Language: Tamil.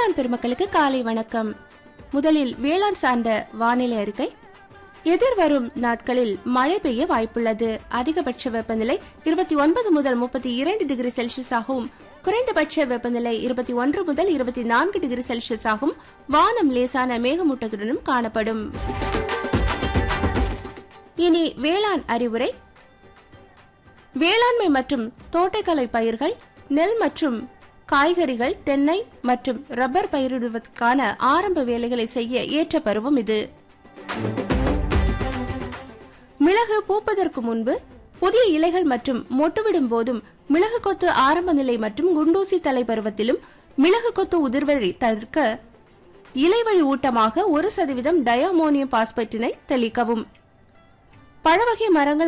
வேளாண் பெருமக்களுக்கு காலை வணக்கம். முதலில் வேளாண் சார்ந்த வானிலை அறிக்கை. எதிர்வரும் நாட்களில் மழை பெய்ய வாய்ப்புள்ளது. அதிகபட்ச வெப்பநிலை 29 முதல் 32 டிகிரி செல்சியஸ் ஆகவும், குறைந்தபட்ச வெப்பநிலை 21 முதல் 24 டிகிரி செல்சியஸ் ஆகும். வானம் லேசான மேகமூட்டத்துடனும் காணப்படும். இனி வேளாண் அறிவுரை. வேளாண்மை மற்றும் தோட்டக்கலை பயிர்கள், நெல் மற்றும் காய்கறிகள், தென்னை மற்றும் ரப்பர் பயிரிடுவதற்கான ஆரம்ப வேலைகளை செய்ய ஏற்ற பருவம் இது. மிளகு பூப்பதற்கு முன்பு, புதிய இலைகள் மற்றும் மொட்டுவிடும் போதும், மிளகு கொத்து ஆரம்ப நிலை மற்றும் குண்டூசி தலை பருவத்திலும் மிளகு கொத்து உதிர்வதை தவிர்க்க இலைவழி ஊட்டமாக 1% டயமோனியம் பாஸ்பேட்டினை தெளிக்கவும். பழவகை மரங்கள்